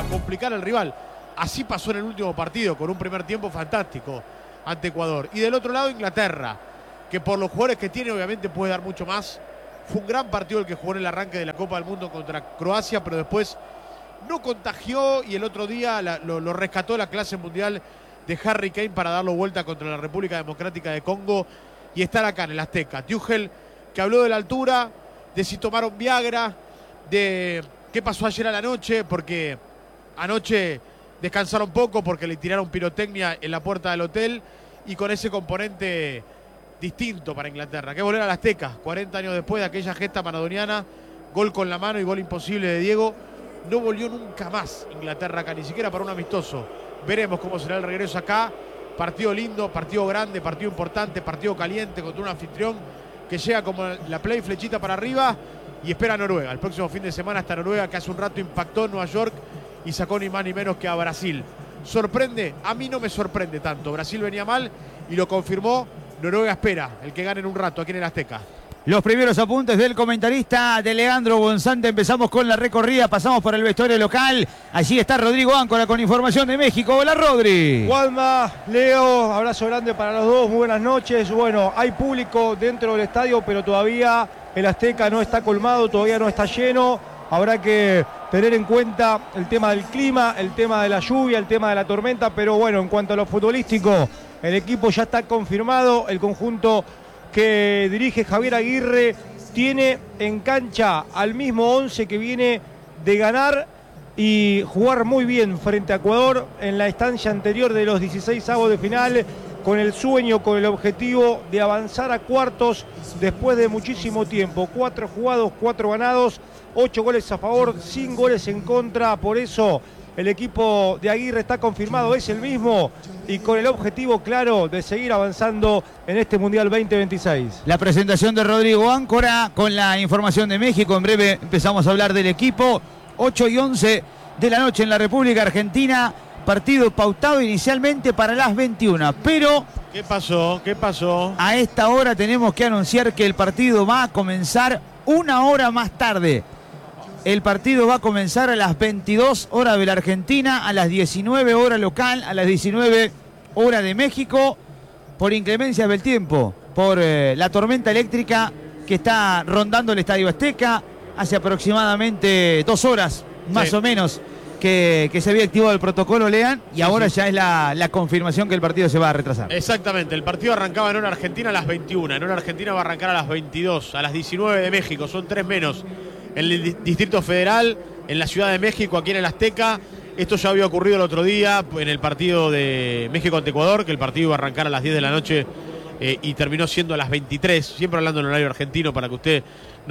complicar al rival. Así pasó en el último partido, con un primer tiempo fantástico ante Ecuador. Y del otro lado, Inglaterra, que por los jugadores que tiene, obviamente puede dar mucho más. Fue un gran partido el que jugó en el arranque de la Copa del Mundo contra Croacia, pero después no contagió y el otro día lo rescató la clase mundial de Harry Kane para darlo vuelta contra la República Democrática de Congo y estar acá en el Azteca. Tuchel, que habló de la altura, de si tomaron Viagra, de qué pasó ayer a la noche, porque anoche descansaron poco porque le tiraron pirotecnia en la puerta del hotel, y con ese componente distinto para Inglaterra, que es volver al Azteca, 40 años después de aquella gesta maradoniana, gol con la mano y gol imposible de Diego. No volvió nunca más Inglaterra acá, ni siquiera para un amistoso. Veremos cómo será el regreso acá. Partido lindo, partido grande, partido importante, partido caliente contra un anfitrión que llega como la play flechita para arriba y espera a Noruega. El próximo fin de semana está Noruega, que hace un rato impactó en Nueva York y sacó ni más ni menos que a Brasil. ¿Sorprende? A mí no me sorprende tanto. Brasil venía mal y lo confirmó. Noruega espera el que gane en un rato aquí en el Azteca. Los primeros apuntes del comentarista de Leandro Bonzante. Empezamos con la recorrida, pasamos por el vestuario local. Allí está Rodrigo Áncora con información de México. Hola, Rodri. Juanma, Leo, abrazo grande para los dos, muy buenas noches. Bueno, hay público dentro del estadio, pero todavía el Azteca no está colmado, todavía no está lleno. Habrá que tener en cuenta el tema del clima, el tema de la lluvia, el tema de la tormenta, pero bueno, en cuanto a lo futbolístico, el equipo ya está confirmado, el conjunto que dirige Javier Aguirre tiene en cancha al mismo 11 que viene de ganar y jugar muy bien frente a Ecuador en la instancia anterior de los 16avos de final, con el sueño, con el objetivo de avanzar a cuartos después de muchísimo tiempo. 4 jugados, 4 ganados, 8 goles a favor, 5 goles en contra. Por eso el equipo de Aguirre está confirmado, es el mismo y con el objetivo claro de seguir avanzando en este Mundial 2026. La presentación de Rodrigo Áncora con la información de México. En breve empezamos a hablar del equipo. 8:11 de la noche en la República Argentina. Partido pautado inicialmente para las 21. Pero ¿Qué pasó? ¿Qué pasó? a esta hora tenemos que anunciar que el partido va a comenzar una hora más tarde. El partido va a comenzar a las 22 horas de la Argentina, a las 19 horas local, a las 19 horas de México, por inclemencias del tiempo, por la tormenta eléctrica que está rondando el Estadio Azteca. Hace aproximadamente 2 horas, más o menos, que se había activado el protocolo, Lean, y ahora ya es la confirmación que el partido se va a retrasar. Exactamente, el partido arrancaba en hora argentina a las 21, en hora argentina va a arrancar a las 22, a las 19 de México, son 3 menos. En el Distrito Federal, en la Ciudad de México, aquí en el Azteca. Esto ya había ocurrido el otro día en el partido de México ante Ecuador, que el partido iba a arrancar a las 10 de la noche y terminó siendo a las 23, siempre hablando en horario argentino para que usted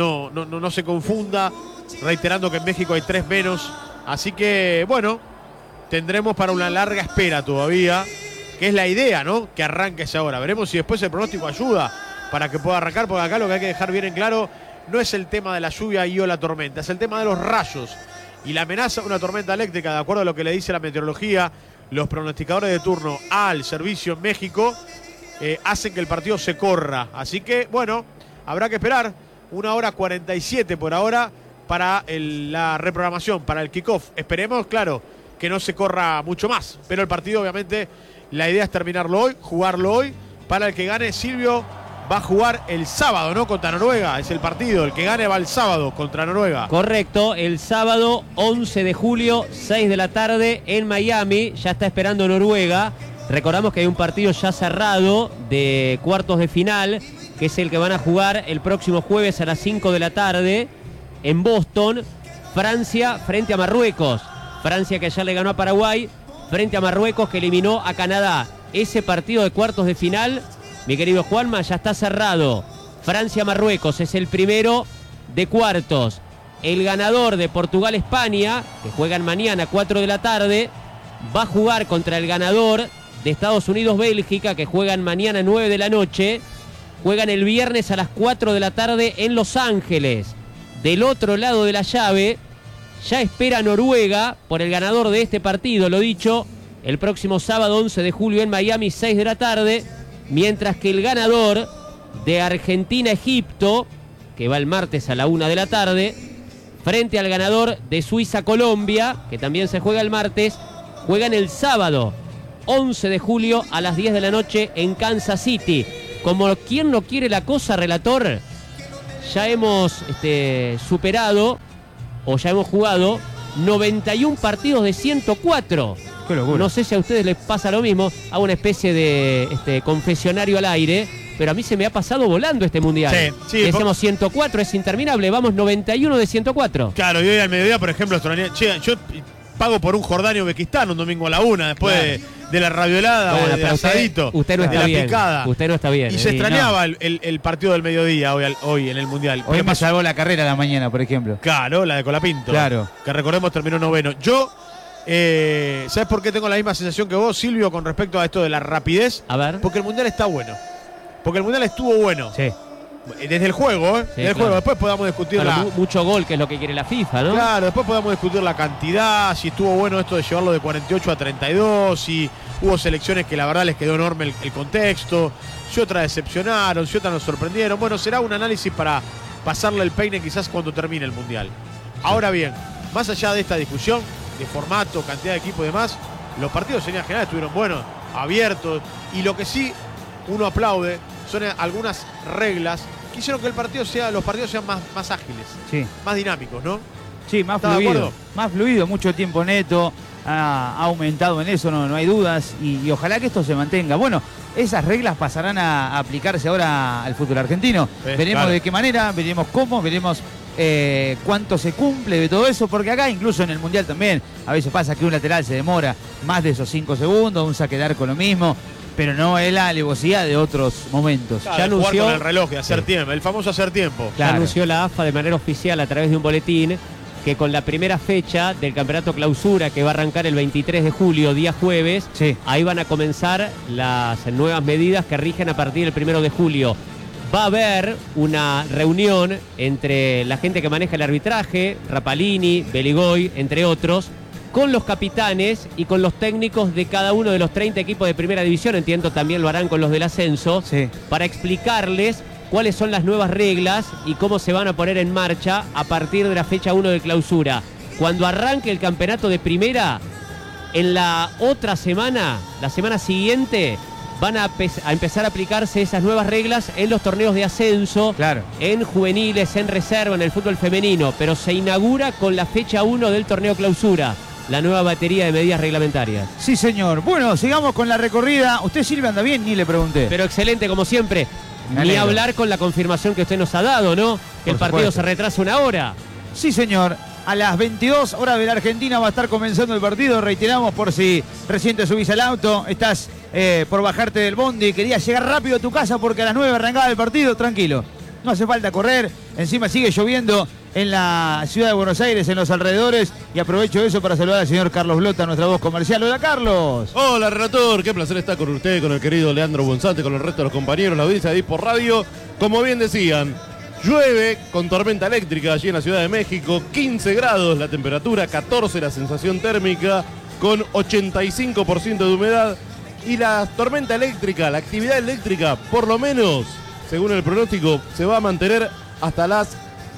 no se confunda, reiterando que en México hay 3 menos. Así que, bueno, tendremos para una larga espera todavía, que es la idea, ¿no? Que arranque esa hora. Veremos si después el pronóstico ayuda para que pueda arrancar, porque acá lo que hay que dejar bien en claro no es el tema de la lluvia y o la tormenta, es el tema de los rayos y la amenaza de una tormenta eléctrica, de acuerdo a lo que le dice la meteorología, los pronosticadores de turno al servicio en México, hacen que el partido se corra. Así que, bueno, habrá que esperar 1:47 por ahora para la reprogramación, para el kickoff. Esperemos, claro, que no se corra mucho más, pero el partido, obviamente, la idea es terminarlo hoy, jugarlo hoy. Para el que gane, Silvio va a jugar el sábado, ¿no? Contra Noruega, es el partido. El que gane va el sábado contra Noruega. Correcto, el sábado 11 de julio, 6 de la tarde en Miami. Ya está esperando Noruega. Recordamos que hay un partido ya cerrado de cuartos de final, que es el que van a jugar el próximo jueves a las 5 de la tarde en Boston. Francia frente a Marruecos. Francia que ya le ganó a Paraguay, frente a Marruecos que eliminó a Canadá. Ese partido de cuartos de final, mi querido Juanma, ya está cerrado. Francia-Marruecos es el primero de cuartos. El ganador de Portugal-España, que juegan mañana a 4 de la tarde, va a jugar contra el ganador de Estados Unidos-Bélgica, que juegan mañana a 9 de la noche. Juegan el viernes a las 4 de la tarde en Los Ángeles. Del otro lado de la llave, ya espera Noruega por el ganador de este partido, lo dicho, el próximo sábado 11 de julio en Miami, 6 de la tarde. Mientras que el ganador de Argentina-Egipto, que va el martes a la 1 de la tarde, frente al ganador de Suiza-Colombia, que también se juega el martes. Juegan el sábado, 11 de julio a las 10 de la noche en Kansas City. Como quien no quiere la cosa, relator, ya hemos superado, o ya hemos jugado 91 partidos de 104. Qué locura. No sé si a ustedes les pasa lo mismo. Hago una especie de confesionario al aire, pero a mí se me ha pasado volando este mundial. Sí, Decíamos 104, es interminable. Vamos 91 de 104. Claro, y hoy al mediodía, por ejemplo, yo pago por un Jordania-Uzbekistán un domingo a la 1, después de la raviolada o del asadito. Usted no está de la bien. picada. Usted no está bien. Y se extrañaba el partido del mediodía hoy en el Mundial. Hoy me salvó la carrera a la mañana, por ejemplo. Claro, la de Colapinto. Claro. Que recordemos terminó noveno. Yo, ¿sabes por qué tengo la misma sensación que vos, Silvio, con respecto a esto de la rapidez? A ver. Porque el Mundial está bueno. Porque el Mundial estuvo bueno. Sí. Desde el juego, Sí, Desde el claro. juego. Después podamos discutir Mucho gol, que es lo que quiere la FIFA, ¿no? Claro, después podemos discutir la cantidad, si estuvo bueno esto de llevarlo de 48 a 32, si hubo selecciones que la verdad les quedó enorme el contexto, si otras decepcionaron, si otras nos sorprendieron. Bueno, será un análisis para pasarle el peine quizás cuando termine el Mundial. Ahora bien, más allá de esta discusión de formato, cantidad de equipo y demás, los partidos en general estuvieron buenos, abiertos, y lo que sí uno aplaude son algunas reglas que hicieron que los partidos sean más ágiles, Sí. más dinámicos, ¿no? Sí, más ¿Estás de fluido. acuerdo? Más fluido, mucho tiempo neto. Ha aumentado en eso, no hay dudas. Y ojalá que esto se mantenga. Bueno, esas reglas pasarán a aplicarse ahora al fútbol argentino. Veremos claro. de qué manera, veremos cómo, veremos cuánto se cumple de todo eso. Porque acá, incluso en el Mundial también, a veces pasa que un lateral se demora más de esos 5 segundos, un saque de arco lo mismo. Pero no es la alevosidad de otros momentos. Claro, Ya de jugar anunció- con el reloj, de hacer tiempo, el famoso hacer tiempo. Ya Claro. anunció la AFA de manera oficial a través de un boletín que con la primera fecha del campeonato clausura, que va a arrancar el 23 de julio, día jueves, Sí. ahí van a comenzar las nuevas medidas que rigen a partir del 1 de julio. Va a haber una reunión entre la gente que maneja el arbitraje, Rapalini, Beligoy, entre otros, con los capitanes y con los técnicos de cada uno de los 30 equipos de primera división. Entiendo también lo harán con los del ascenso, Sí. para explicarles cuáles son las nuevas reglas y cómo se van a poner en marcha a partir de la fecha 1 de clausura. Cuando arranque el campeonato de primera, en la otra semana, la semana siguiente, van a empezar a aplicarse esas nuevas reglas en los torneos de ascenso, Claro. en juveniles, en reserva, en el fútbol femenino, pero se inaugura con la fecha 1 del torneo clausura, la nueva batería de medidas reglamentarias. Sí, señor. Bueno, sigamos con la recorrida. ¿Usted, Silvia, anda bien? Ni le pregunté. Pero excelente, como siempre. Me Ni alegro. hablar con la confirmación que usted nos ha dado, ¿no? Que el Por partido supuesto. se retrasa una hora. Sí, señor. A las 22 horas de la Argentina va a estar comenzando el partido. Reiteramos, por si recién te subís al auto, estás por bajarte del bondi, querías llegar rápido a tu casa porque a las 9 arrancaba el partido. Tranquilo, no hace falta correr. Encima sigue lloviendo en la ciudad de Buenos Aires, en los alrededores. Y aprovecho eso para saludar al señor Carlos Blota, nuestra voz comercial. Hola, Carlos. Hola, relator, qué placer estar con usted, con el querido Leandro Bonzante, con el resto de los compañeros, la audiencia de por Radio. Como bien decían, llueve con tormenta eléctrica allí en la Ciudad de México, 15 grados la temperatura, 14 la sensación térmica, con 85% de humedad. Y la tormenta eléctrica, la actividad eléctrica, por lo menos, según el pronóstico, se va a mantener hasta las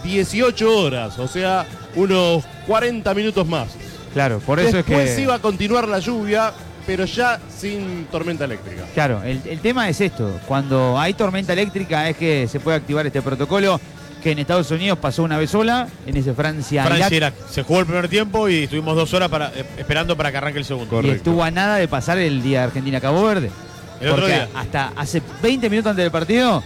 18 horas, o sea, unos 40 minutos más. Claro, por eso Después es que... iba a continuar la lluvia, pero ya sin tormenta eléctrica. Claro, el tema es esto. Cuando hay tormenta eléctrica es que se puede activar este protocolo que en Estados Unidos pasó una vez sola, en ese Francia-Irak. Francia-Irak. Se jugó el primer tiempo y estuvimos 2 horas esperando para que arranque el segundo. Correcto. Y estuvo a nada de pasar el día de Argentina-Cabo Verde. El otro Porque día. hasta hace 20 minutos antes del partido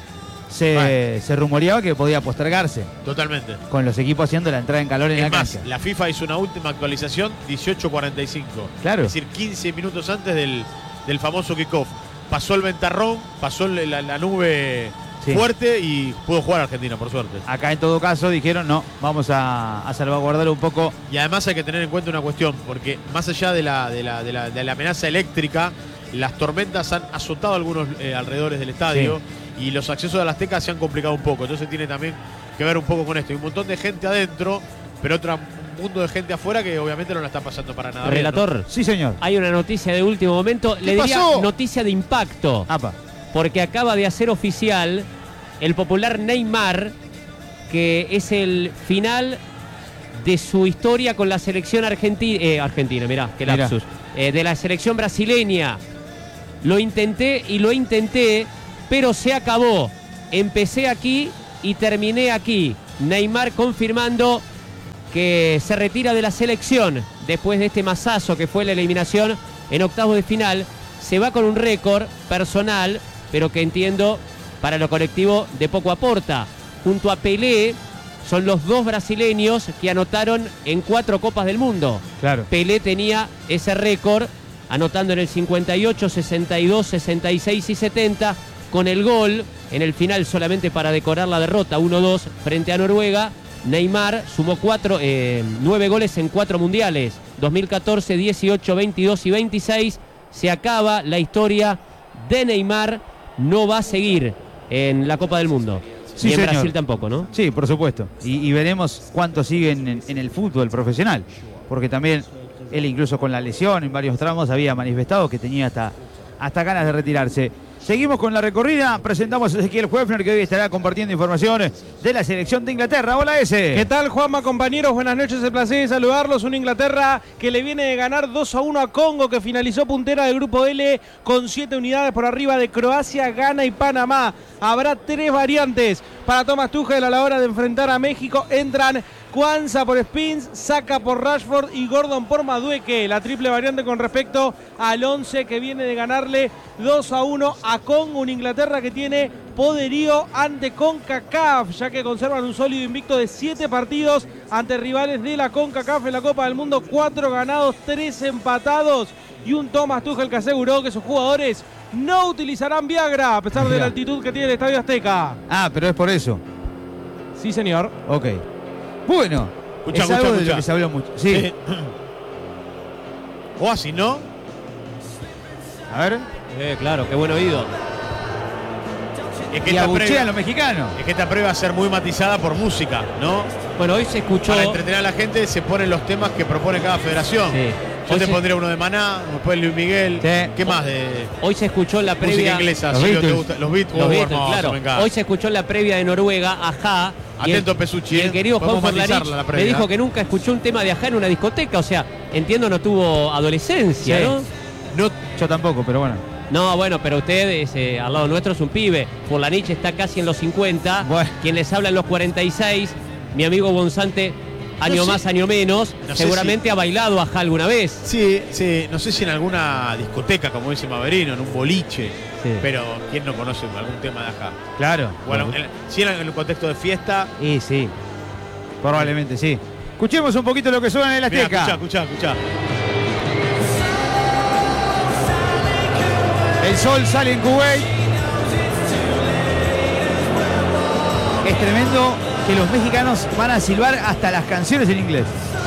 se rumoreaba que podía postergarse, Totalmente. con los equipos haciendo la entrada en calor en Es la más, cancha. la FIFA hizo una última actualización 18:45. Claro. Es decir, 15 minutos antes del famoso kickoff. Pasó el ventarrón, pasó la nube Sí. fuerte y pudo jugar Argentina, por suerte. Acá en todo caso dijeron no, vamos a salvaguardar un poco. Y además hay que tener en cuenta una cuestión, porque más allá de la amenaza eléctrica, las tormentas han azotado algunos alrededores del estadio y los accesos a la Azteca se han complicado un poco. Entonces tiene también que ver un poco con esto. Hay un montón de gente adentro, pero un mundo de gente afuera que obviamente no la está pasando para nada bien, ¿no? Relator, Sí, señor. hay una noticia de último momento. Le diría pasó? noticia de impacto. Apa. Porque acaba de hacer oficial el popular Neymar, que es el final de su historia con la selección argentina, mirá, qué lapsus, de la selección brasileña. Lo intenté, pero se acabó. Empecé aquí y terminé aquí. Neymar confirmando que se retira de la selección después de este masazo que fue la eliminación en octavos de final. Se va con un récord personal, pero que entiendo para lo colectivo de poco aporta. Junto a Pelé, son los dos brasileños que anotaron en 4 Copas del Mundo. Claro. Pelé tenía ese récord, anotando en el 58, 62, 66 y 70, con el gol en el final solamente para decorar la derrota 1-2 frente a Noruega. Neymar sumó 9 goles en 4 mundiales, 2014, 18, 22 y 26. Se acaba la historia de Neymar, no va a seguir en la Copa del Mundo. Sí, y en señor. Brasil tampoco, ¿no? Sí, por supuesto. Y veremos cuánto siguen en el fútbol profesional. Porque también él, incluso con la lesión en varios tramos, había manifestado que tenía hasta ganas de retirarse. Seguimos con la recorrida. Presentamos a Ezequiel Huefner, que hoy estará compartiendo información de la selección de Inglaterra. Hola, ese. ¿Qué tal, Juanma, compañeros? Buenas noches, el placer de saludarlos. Una Inglaterra que le viene de ganar 2-1 a Congo, que finalizó puntera del grupo L con 7 unidades por arriba de Croacia, Ghana y Panamá. Habrá 3 variantes para Thomas Tuchel a la hora de enfrentar a México. Entran Kwanzaa por Spins, Saka por Rashford y Gordon por Madueke. La triple variante con respecto al 11 que viene de ganarle 2-1 a Congo. Una Inglaterra que tiene poderío ante CONCACAF, ya que conservan un sólido invicto de 7 partidos ante rivales de la CONCACAF en la Copa del Mundo. 4 ganados, 3 empatados y un Thomas Tuchel que aseguró que sus jugadores no utilizarán Viagra a pesar de la altitud que tiene el Estadio Azteca. Ah, pero es por eso. Sí, señor. Ok. Bueno, es algo de lo que se habló mucho. Sí. O así, ¿no? A ver. Claro, qué buen oído. Es que Y esta abuchean previa, los mexicanos. es que esta previa va a ser muy matizada por música, ¿no? Bueno, hoy se escuchó... Para entretener a la gente se ponen los temas que propone cada federación. Sí. Yo Hoy te se- pondría uno de Maná, después Luis Miguel. Sí. ¿Qué más de Hoy se escuchó en la música previa... inglesa? Los Silvio, ¿te Beatles. gusta? Los Beatles, Los Beatles, hermoso, claro. me encanta. Hoy se escuchó en la previa de Noruega, Ajá. Atento, Pesucci, Y el querido Juan podemos Forlarich matizarla la me previa. dijo que nunca escuchó un tema de Ajá en una discoteca. O sea, entiendo, no tuvo adolescencia, Sí. ¿no? No, Yo tampoco, pero bueno. No, bueno, pero usted al lado nuestro es un pibe. Forlanich está casi en los 50. Bueno. Quien les habla en los 46. Mi amigo Bonzante, año No sé- más, año menos. no sé seguramente ha bailado Ajá alguna vez. sí, no sé si en alguna discoteca, como dice Maverino, en un boliche, Sí. pero ¿quién no conoce algún tema de Ajá? Claro. Bueno, si en el contexto de fiesta, Y sí. Probablemente sí. Escuchemos un poquito lo que suena en el mirá, Azteca. escuchá. El sol sale en Kuwait. Es tremendo que los mexicanos van a silbar hasta las canciones en inglés.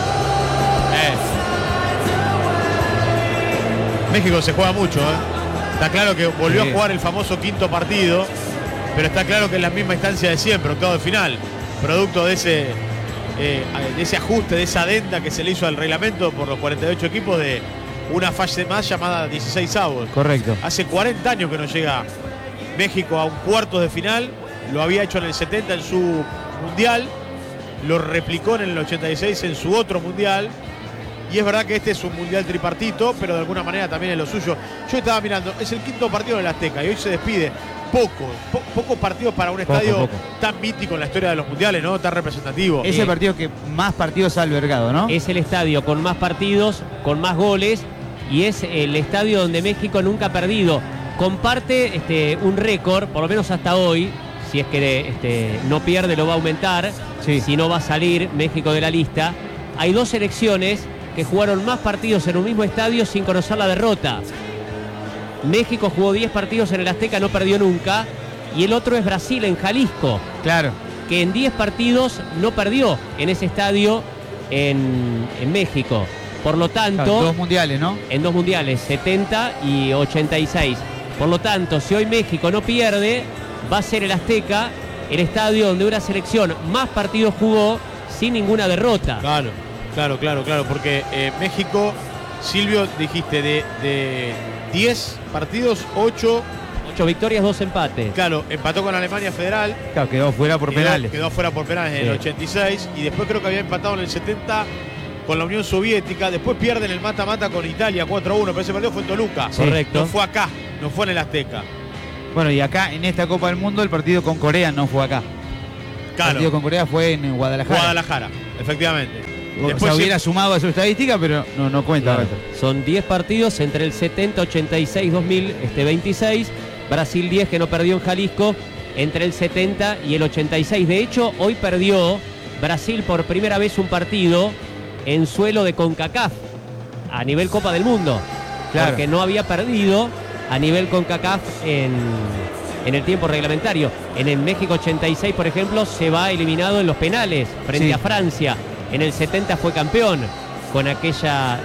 México se juega mucho, ¿eh? Está claro que volvió Sí. a jugar el famoso quinto partido, pero está claro que es la misma instancia de siempre, octavo de final, producto de ese ajuste, de esa adenda que se le hizo al reglamento por los 48 equipos de una fase más llamada 16avos. Correcto. Hace 40 años que no llega México a un cuartos de final, lo había hecho en el 70 en su mundial, lo replicó en el 86 en su otro mundial. Y es verdad que este es un mundial tripartito, pero de alguna manera también es lo suyo. Yo estaba mirando, es el quinto partido del Azteca y hoy se despide. Pocos partidos para un estadio Poco. tan mítico en la historia de los mundiales, ¿no? Tan representativo. Es el partido que más partidos ha albergado, ¿no? Es el estadio con más partidos, con más goles, y es el estadio donde México nunca ha perdido. Comparte un récord, por lo menos hasta hoy. Si es que no pierde, lo va a aumentar. Sí. Si no, va a salir México de la lista. Hay 2 selecciones que jugaron más partidos en un mismo estadio sin conocer la derrota. México jugó 10 partidos en el Azteca, no perdió nunca. Y el otro es Brasil en Jalisco, Claro. que en 10 partidos no perdió en ese estadio en México. Por lo tanto, 2 mundiales, ¿no? en 2 mundiales, 70 y 86. Por lo tanto, si hoy México no pierde, va a ser el Azteca, el estadio donde una selección más partidos jugó sin ninguna derrota. Claro, porque México, Silvio, dijiste, de 10 partidos, 8 8 victorias, 2 empates. Claro, empató con Alemania Federal. Claro, quedó fuera por penales. Quedó fuera por penales en el 86. Y después creo que había empatado en el 70 con la Unión Soviética. Después pierden el mata-mata con Italia 4-1. Pero ese partido fue en Toluca. Sí. Correcto. No fue acá, no fue en el Azteca. Bueno, y acá en esta Copa del Mundo el partido con Corea no fue acá. El Claro, partido con Corea fue en Guadalajara. Guadalajara, efectivamente. O sea, hubiera sumado a su estadística, pero no cuenta. Claro. Son 10 partidos entre el 70, 86, 2000, 26. Brasil 10 que no perdió en Jalisco entre el 70 y el 86. De hecho, hoy perdió Brasil por primera vez un partido en suelo de CONCACAF a nivel Copa del Mundo. Claro. Porque no había perdido a nivel CONCACAF en el tiempo reglamentario. En el México 86, por ejemplo, se va eliminado en los penales frente a Francia. En el 70 fue campeón con aquella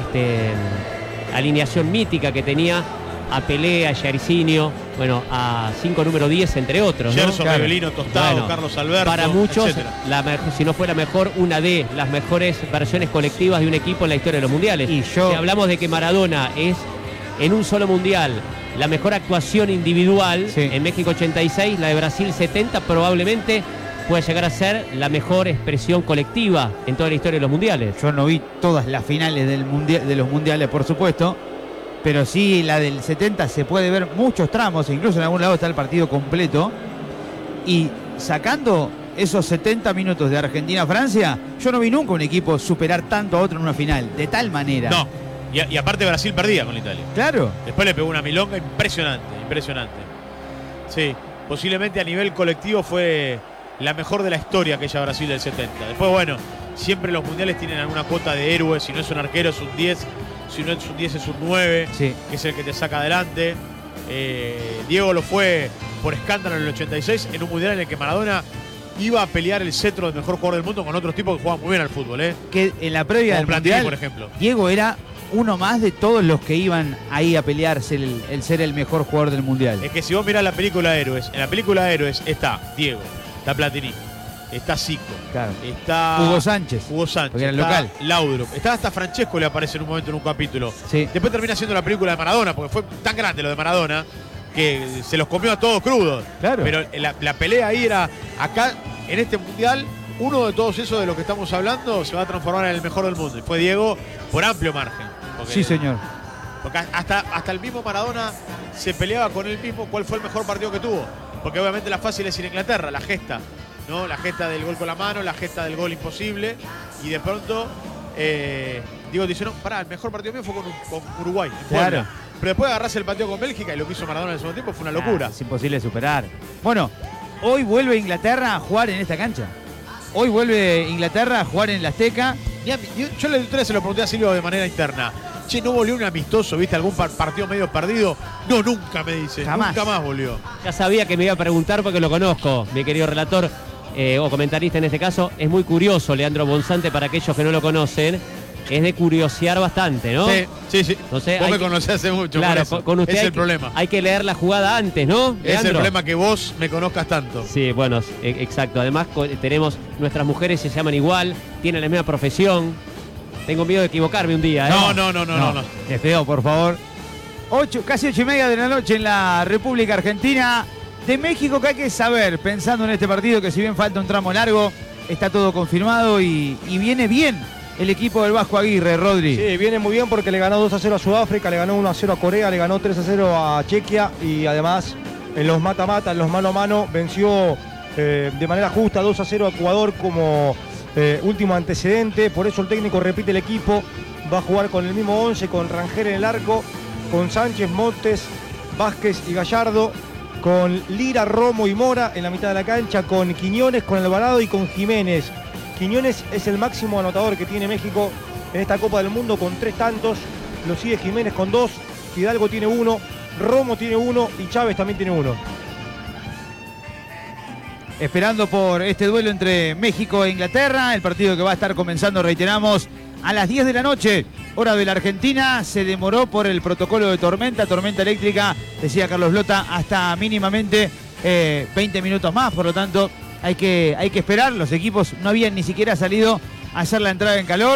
alineación mítica que tenía a Pelé, a Jairzinho, bueno, a 5 número 10 entre otros, ¿no? Gerson, Claro. Rivelino, Tostado, Bueno, Carlos Alberto, para muchos, etcétera. si no fue la mejor, una de las mejores versiones colectivas de un equipo en la historia de los mundiales. Y yo- Si hablamos de que Maradona es en un solo mundial la mejor actuación individual, Sí. en México 86, la de Brasil 70 probablemente puede llegar a ser la mejor expresión colectiva en toda la historia de los mundiales. Yo no vi todas las finales de los mundiales, por supuesto, pero sí la del 70 se puede ver muchos tramos, incluso en algún lado está el partido completo. Y sacando esos 70 minutos de Argentina-Francia, yo no vi nunca un equipo superar tanto a otro en una final, de tal manera. No, y aparte Brasil perdía con Italia. Claro. Después le pegó una milonga impresionante, impresionante. Sí, posiblemente a nivel colectivo fue la mejor de la historia aquella Brasil del 70. Después, bueno, siempre los mundiales tienen alguna cuota de héroes. Si no es un arquero es un 10, si no es un 10 es un 9, Sí. que es el que te saca adelante. Diego lo fue por escándalo en el 86, en un mundial en el que Maradona iba a pelear el cetro del mejor jugador del mundo con otros tipos que jugaban muy bien al fútbol. Que en la previa Como del Platini, mundial, por ejemplo. Diego era uno más de todos los que iban ahí a pelearse el ser el mejor jugador del mundial. Es que si vos mirás la película Héroes, en la película Héroes está Diego, está Platini, está Zico, Claro. está Hugo Sánchez. Porque era el local. Laudrup, está hasta Francesco, le aparece en un momento en un capítulo. Sí. Después termina siendo la película de Maradona, porque fue tan grande lo de Maradona que se los comió a todos crudos. Claro. Pero la pelea ahí era, acá en este mundial, uno de todos esos de los que estamos hablando se va a transformar en el mejor del mundo. Y fue Diego por amplio margen. Porque- Sí, señor. Porque hasta el mismo Maradona se peleaba con él mismo cuál fue el mejor partido que tuvo. Porque obviamente la fácil es ir a Inglaterra, la gesta, ¿no? La gesta del gol con la mano, la gesta del gol imposible. Y de pronto, Diego dice, no, pará, el mejor partido mío fue con Uruguay, en Claro. Puebla. Pero después de agarrarse el partido con Bélgica y lo que hizo Maradona en el segundo tiempo fue una locura. Es imposible de superar. Bueno, hoy vuelve Inglaterra a jugar en esta cancha. Hoy vuelve Inglaterra a jugar en el Azteca. Mirá, yo la otra vez se lo pregunté a Silvio de manera interna. Che, ¿no volvió un amistoso? ¿Viste algún partido medio perdido? No, nunca, me dice. Jamás. Nunca más volvió. Ya sabía que me iba a preguntar porque lo conozco, mi querido relator o comentarista en este caso. Es muy curioso, Leandro Bonsante, para aquellos que no lo conocen. Es de curiosear bastante, ¿no? Sí. Entonces, Vos hay me que- conocés hace mucho. Claro, por eso. con usted es hay el que- problema. Hay que leer la jugada antes, ¿no? Es el Leandro? problema que vos me conozcas tanto. Sí, bueno, exacto. Además, tenemos, nuestras mujeres se llaman igual, tienen la misma profesión. Tengo miedo de equivocarme un día, ¿eh? No. Qué feo, por favor. Casi 8:30 de la noche en la República Argentina. De México, que hay que saber, pensando en este partido, que si bien falta un tramo largo, está todo confirmado y viene bien el equipo del Vasco Aguirre, Rodri. Sí, viene muy bien porque le ganó 2-0 a Sudáfrica, le ganó 1-0 a Corea, le ganó 3-0 a Chequia y además en los mata-mata, en los mano a mano, venció de manera justa 2-0 a Ecuador como último antecedente. Por eso el técnico repite el equipo, va a jugar con el mismo 11, con Rangel en el arco, con Sánchez, Montes, Vázquez y Gallardo, con Lira, Romo y Mora en la mitad de la cancha, con Quiñones, con Alvarado y con Jiménez. Quiñones es el máximo anotador que tiene México en esta Copa del Mundo con 3 tantos. Lo sigue Jiménez con 2, Hidalgo tiene 1, Romo tiene 1 y Chávez también tiene 1. Esperando por este duelo entre México e Inglaterra, el partido que va a estar comenzando, reiteramos, a las 10 de la noche, hora de la Argentina. Se demoró por el protocolo de tormenta eléctrica, decía Carlos Lota, hasta mínimamente 20 minutos más, por lo tanto hay que esperar. Los equipos no habían ni siquiera salido a hacer la entrada en calor,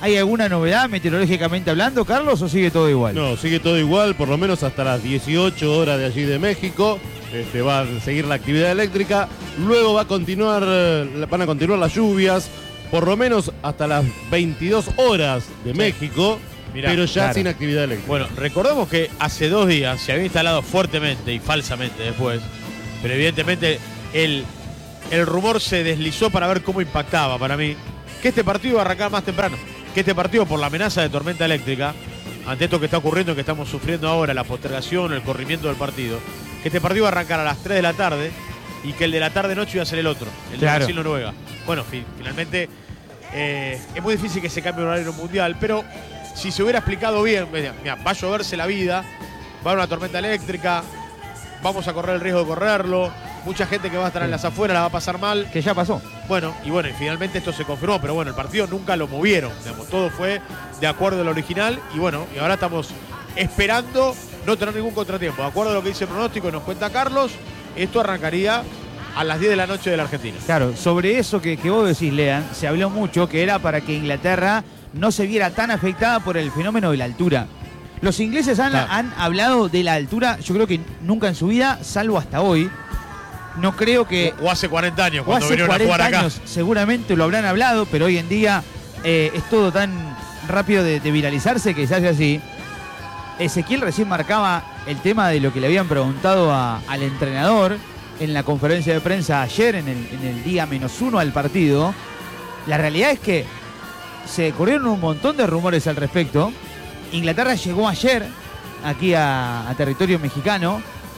¿Hay alguna novedad meteorológicamente hablando, Carlos, o sigue todo igual? No, sigue todo igual, por lo menos hasta las 18 horas de allí de México. Va a seguir la actividad eléctrica. Luego van a continuar las lluvias, por lo menos hasta las 22 horas de México, Mirá, pero ya claro. sin actividad eléctrica. Bueno, recordemos que hace 2 días se había instalado fuertemente y falsamente después, pero evidentemente el rumor se deslizó para ver cómo impactaba para mí, que este partido iba a arrancar más temprano, que este partido por la amenaza de tormenta eléctrica, ante esto que está ocurriendo, que estamos sufriendo ahora, la postergación, el corrimiento del partido, que este partido iba a arrancar a las 3 de la tarde y que el de la tarde-noche iba a ser el otro, el de Brasil-Noruega. Bueno, finalmente es muy difícil que se cambie el horario mundial, pero si se hubiera explicado bien, mira, va a lloverse la vida, va a haber una tormenta eléctrica, vamos a correr el riesgo de correrlo, mucha gente que va a estar en las afueras la va a pasar mal. Que ya pasó. Bueno, y finalmente esto se confirmó, pero bueno, el partido nunca lo movieron, digamos, todo fue de acuerdo al original y bueno, y ahora estamos esperando no tener ningún contratiempo. De acuerdo a lo que dice el pronóstico y nos cuenta Carlos, esto arrancaría a las 10 de la noche de la Argentina. Claro, sobre eso que vos decís, Lean, se habló mucho que era para que Inglaterra no se viera tan afectada por el fenómeno de la altura. Los ingleses han hablado de la altura, yo creo que nunca en su vida, salvo hasta hoy. No creo que... O hace 40 años, o cuando hace vinieron a 40 jugar acá. años seguramente lo habrán hablado, pero hoy en día es todo tan rápido de viralizarse que se hace así. Ezequiel recién marcaba el tema de lo que le habían preguntado al entrenador en la conferencia de prensa ayer, en el día -1 al partido. La realidad es que se corrieron un montón de rumores al respecto. Inglaterra llegó ayer aquí a territorio mexicano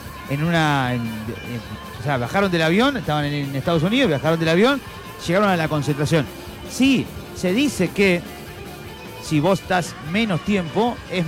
o sea, bajaron del avión, estaban en Estados Unidos, bajaron del avión, llegaron a la concentración. Sí, se dice que si vos estás menos tiempo, es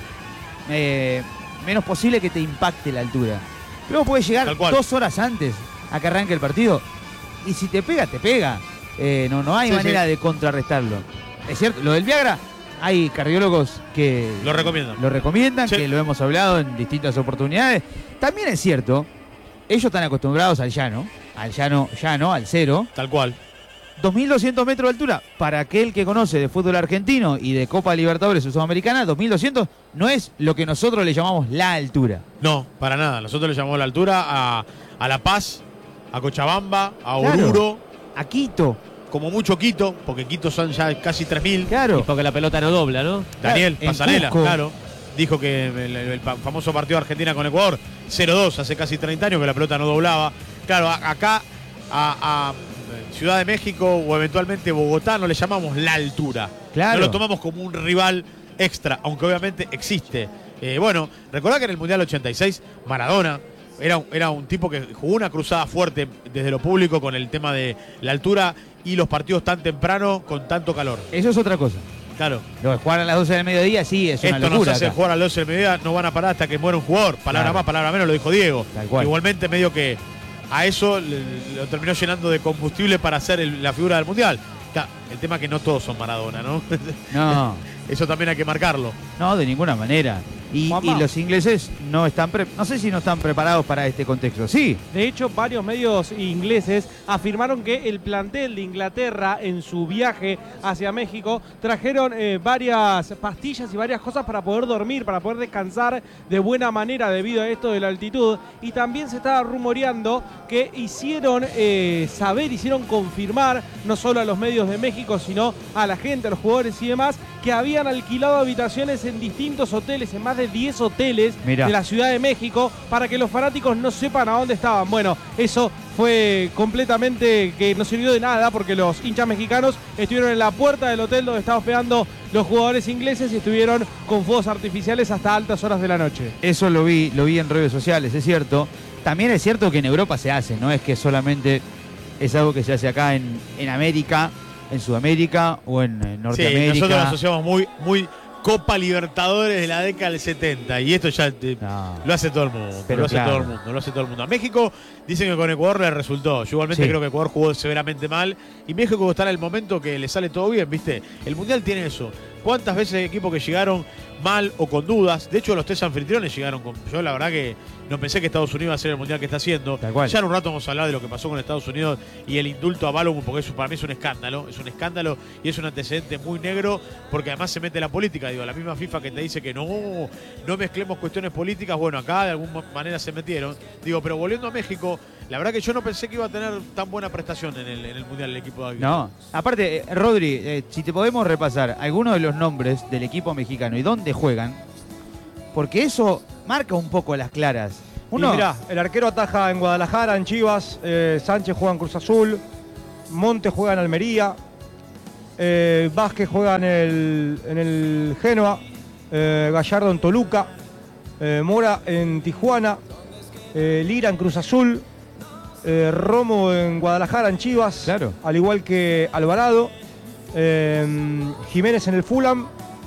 menos posible que te impacte la altura. Luego puedes llegar 2 horas antes a que arranque el partido. Y si te pega, te pega. No hay manera de contrarrestarlo. Es cierto, lo del Viagra, hay cardiólogos que lo recomiendan, que lo hemos hablado en distintas oportunidades. También es cierto, ellos están acostumbrados al llano, al cero. Tal cual. 2.200 metros de altura, para aquel que conoce de fútbol argentino y de Copa Libertadores o Sudamericana, 2.200 no es lo que nosotros le llamamos la altura. No, para nada. Nosotros le llamamos la altura a La Paz, a Cochabamba, a Oruro. A Quito. Como mucho Quito, porque Quito son ya casi 3.000. Claro. Y porque la pelota no dobla, ¿no? Daniel En Pasarela, Cusco. claro. Dijo que el famoso partido de Argentina con Ecuador, 0-2, hace casi 30 años que la pelota no doblaba. Claro, acá a Ciudad de México o eventualmente Bogotá no le llamamos la altura. Claro. No lo tomamos como un rival extra, aunque obviamente existe. Bueno, recordá que en el Mundial 86 Maradona era un tipo que jugó una cruzada fuerte desde lo público con el tema de la altura y los partidos tan temprano con tanto calor. Eso es otra cosa. Claro. Lo de jugar a las 12 del mediodía, sí, es una Esto locura. no se hace acá. jugar a las 12 del mediodía, no van a parar hasta que muera un jugador. Palabra más, palabra menos, lo dijo Diego. Tal cual. Igualmente medio que a eso lo terminó llenando de combustible para hacer la figura del Mundial. El tema es que no todos son Maradona, ¿no? No. Eso también hay que marcarlo. No, de ninguna manera. Y los ingleses no están, no sé si no están preparados para este contexto. Sí. De hecho, varios medios ingleses afirmaron que el plantel de Inglaterra en su viaje hacia México trajeron varias pastillas y varias cosas para poder dormir, para poder descansar de buena manera debido a esto de la altitud. Y también se estaba rumoreando que hicieron confirmar, no solo a los medios de México, sino a la gente, a los jugadores y demás, que habían alquilado habitaciones en distintos hoteles, en más de 10 hoteles de la Ciudad de México, para que los fanáticos no sepan a dónde estaban. Bueno, eso fue completamente que no sirvió de nada, porque los hinchas mexicanos estuvieron en la puerta del hotel donde estaban hospedando los jugadores ingleses y estuvieron con fuegos artificiales hasta altas horas de la noche. Eso lo vi en redes sociales, es cierto. También es cierto que en Europa se hace, no es que solamente es algo que se hace acá en América, en Sudamérica o en Norteamérica. Sí, nosotros lo asociamos muy Copa Libertadores de la década del 70 y esto ya lo hace todo el mundo. Pero lo hace todo el mundo. A México dicen que con Ecuador le resultó. Yo igualmente creo que Ecuador jugó severamente mal y México está en el momento que le sale todo bien, ¿viste? El Mundial tiene eso. ¿Cuántas veces equipos que llegaron mal o con dudas? De hecho, los 3 anfitriones llegaron con... Yo la verdad que no pensé que Estados Unidos iba a ser el mundial que está haciendo. Tal cual. Ya en un rato vamos a hablar de lo que pasó con Estados Unidos y el indulto a Balogun, porque eso para mí es un escándalo. Es un escándalo y es un antecedente muy negro, porque además se mete la política. Digo, la misma FIFA que te dice que no mezclemos cuestiones políticas. Bueno, acá de alguna manera se metieron. Digo, pero volviendo a México, la verdad que yo no pensé que iba a tener tan buena prestación en el mundial el equipo de Águila. No, aparte, Rodri, si te podemos repasar algunos de los nombres del equipo mexicano y dónde juegan, porque eso marca un poco las claras. Uno, mirá, el arquero ataja en Guadalajara, en Chivas, Sánchez juega en Cruz Azul, Montes juega en Almería, Vázquez juega en el Genoa, Gallardo en Toluca, Mora en Tijuana, Lira en Cruz Azul, Romo en Guadalajara, en Chivas, claro, al igual que Alvarado, Jiménez en el Fulham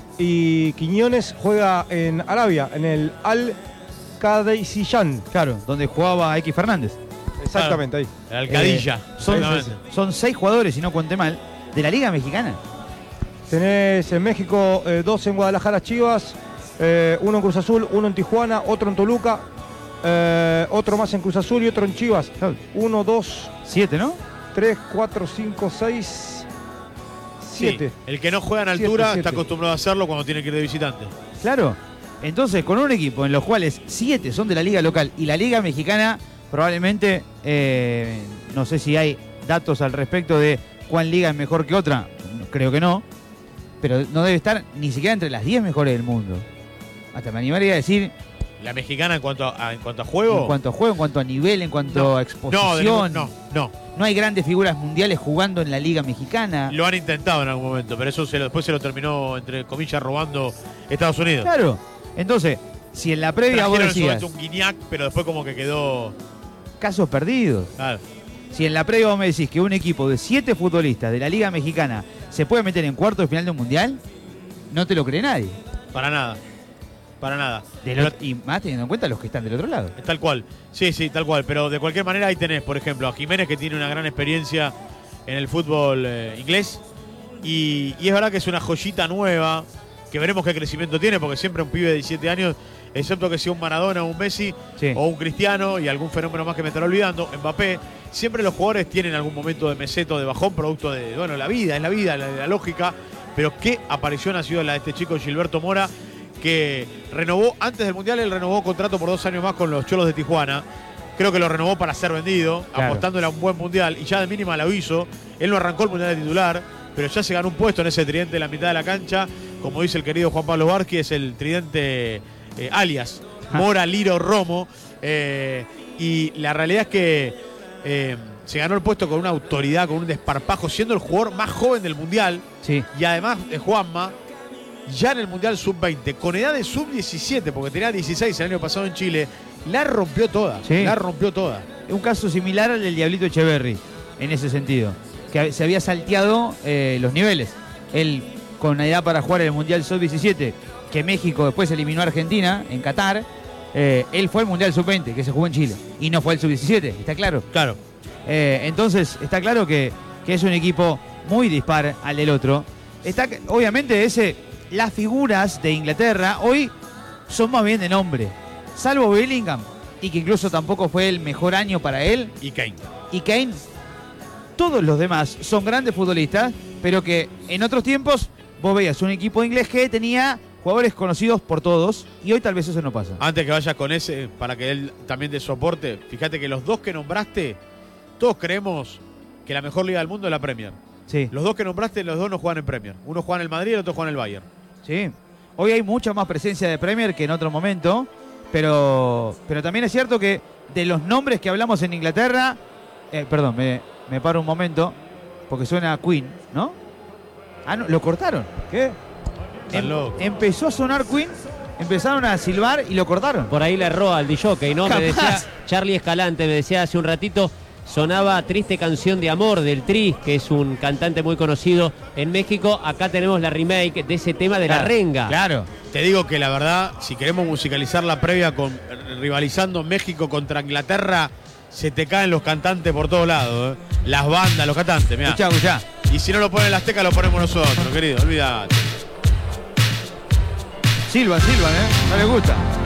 y Quiñones juega en Arabia, en el Al-Qadisiyah. Claro, donde jugaba X Fernández. Exactamente, ahí. El Alcadilla. Son 6 jugadores, si no conté mal, de la Liga Mexicana. Tenés en México 2 en Guadalajara, Chivas, 1 en Cruz Azul, 1 en Tijuana, otro en Toluca, otro más en Cruz Azul y otro en Chivas. 1, 2, 7, ¿no? 3, 4, 5, 6, 7. Sí, el que no juega en altura 7. está acostumbrado a hacerlo cuando tiene que ir de visitante. Claro. Entonces, con un equipo en los cuales 7 son de la Liga local y la Liga Mexicana, probablemente, no sé si hay datos al respecto de cuál liga es mejor que otra, creo que no, pero no debe estar ni siquiera entre las 10 mejores del mundo. Hasta me animaría a decir... ¿La mexicana en cuanto a juego? En cuanto a juego, en cuanto a nivel, en cuanto a exposición. No hay grandes figuras mundiales jugando en la Liga Mexicana. Lo han intentado en algún momento, pero eso después se lo terminó, entre comillas, robando Estados Unidos. Claro. Entonces, si en la previa vos Trajeron en su decías... momento un Guiñac, pero después como que quedó... Casos perdidos. Claro. Si en la previa vos me decís que un equipo de 7 futbolistas de la Liga Mexicana se puede meter en cuartos de final de un mundial, no te lo cree nadie. Para nada. Para nada. Y más teniendo en cuenta los que están del otro lado. Tal cual. Sí, tal cual. Pero de cualquier manera ahí tenés, por ejemplo, a Jiménez, que tiene una gran experiencia en el fútbol inglés. Y es verdad que es una joyita nueva, que veremos qué crecimiento tiene, porque siempre un pibe de 17 años, excepto que sea un Maradona o un Messi, sí, o un Cristiano y algún fenómeno más que me estaré olvidando, Mbappé, siempre los jugadores tienen algún momento de meseto, de bajón, producto de, bueno, la vida, la lógica. Pero qué aparición ha sido la de este chico Gilberto Mora, que renovó, antes del Mundial, él renovó contrato por 2 años más con los Cholos de Tijuana. Creo que lo renovó para ser vendido, claro, apostándole a un buen Mundial, y ya de mínima lo hizo. Él no arrancó el Mundial de titular, pero ya se ganó un puesto en ese tridente de la mitad de la cancha. Como dice el querido Juan Pablo Barqui, es el tridente alias Mora, Liro, Romo. Y la realidad es que se ganó el puesto con una autoridad, con un desparpajo, siendo el jugador más joven del Mundial. Sí. Y además de Juanma, ya en el Mundial Sub-20, con edad de Sub-17, porque tenía 16 el año pasado en Chile, la rompió toda. Sí. La rompió toda. Un caso similar al del Diablito Echeverri, en ese sentido, que se había salteado los niveles. Él, con edad para jugar el Mundial Sub-17, que México después eliminó a Argentina en Qatar, él fue al Mundial Sub-20, que se jugó en Chile, y no fue el Sub-17, ¿está claro? Claro. Entonces, está claro que es un equipo muy dispar al del otro. Obviamente, las figuras de Inglaterra hoy son más bien de nombre, salvo Bellingham, y que incluso tampoco fue el mejor año para él. Y Kane. Todos los demás son grandes futbolistas, pero que en otros tiempos vos veías un equipo inglés que tenía jugadores conocidos por todos, y hoy tal vez eso no pasa. Antes que vayas con ese, para que él también dé soporte, fíjate que los dos que nombraste, todos creemos que la mejor liga del mundo es la Premier. Sí. Los dos que nombraste, los dos no juegan en Premier. Uno juega en el Madrid y el otro juega en el Bayern. Sí. Hoy hay mucha más presencia de Premier que en otro momento, pero también es cierto que de los nombres que hablamos en Inglaterra, perdón, me paro un momento, porque suena a Queen, ¿no? Ah, no, lo cortaron. ¿Qué? Empezó a sonar Queen, empezaron a silbar y lo cortaron. Por ahí le erró al DJ, ¿no? Capaz. Me decía Charlie Escalante, me decía hace un ratito, sonaba Triste Canción de Amor del Tri, que es un cantante muy conocido en México. Acá tenemos la remake de ese tema de La Renga. Claro. Te digo que la verdad, si queremos musicalizar la previa rivalizando México contra Inglaterra, se te caen los cantantes por todos lados, ¿eh? Las bandas, los cantantes, mirá. Escuchá. Y si no lo ponen la Azteca, lo ponemos nosotros, querido, olvídate. Silban, ¿eh? No les gusta.